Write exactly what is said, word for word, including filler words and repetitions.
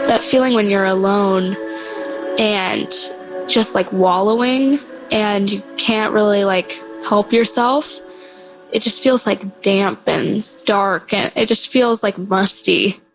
That feeling when you're alone and just like wallowing and you can't really like help yourself. It just feels like damp and dark, and it just feels like musty.